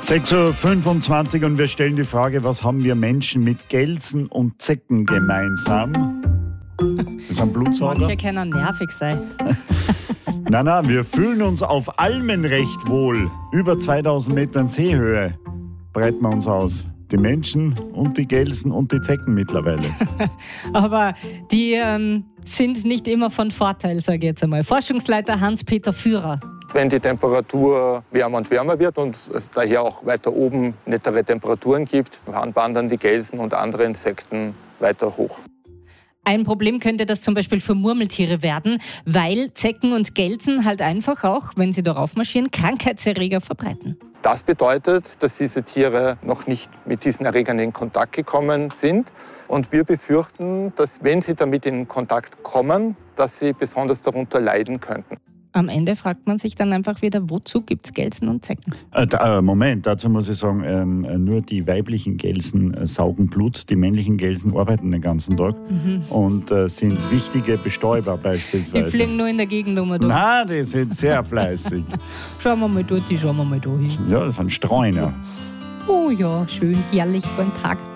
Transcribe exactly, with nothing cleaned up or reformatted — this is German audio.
sechs Uhr fünfundzwanzig und wir stellen die Frage, was haben wir Menschen mit Gelsen und Zecken gemeinsam? Das sind Blutsauger. Manche können nervig sein. Nein, nein, wir fühlen uns auf Almen recht wohl. Über zweitausend Metern Seehöhe breiten wir uns aus. Die Menschen und die Gelsen und die Zecken mittlerweile. Aber die ähm, sind nicht immer von Vorteil, sage ich jetzt einmal. Forschungsleiter Hans-Peter Führer. Wenn die Temperatur wärmer und wärmer wird und es daher auch weiter oben nettere Temperaturen gibt, wandern die Gelsen und andere Insekten weiter hoch. Ein Problem könnte das zum Beispiel für Murmeltiere werden, weil Zecken und Gelsen halt einfach auch, wenn sie darauf marschieren, Krankheitserreger verbreiten. Das bedeutet, dass diese Tiere noch nicht mit diesen Erregern in Kontakt gekommen sind. Und wir befürchten, dass wenn sie damit in Kontakt kommen, dass sie besonders darunter leiden könnten. Am Ende fragt man sich dann einfach wieder, wozu gibt es Gelsen und Zecken? Äh, da, äh, Moment, dazu muss ich sagen, ähm, nur die weiblichen Gelsen äh, saugen Blut, die männlichen Gelsen arbeiten den ganzen Tag mhm. und äh, sind wichtige Bestäuber beispielsweise. Die fliegen nur in der Gegend um. Nein, die sind sehr fleißig. Schauen wir mal dort, die schauen wir mal da hin. Ja, das sind Streuner. Oh ja, schön, herrlich, so ein Tag.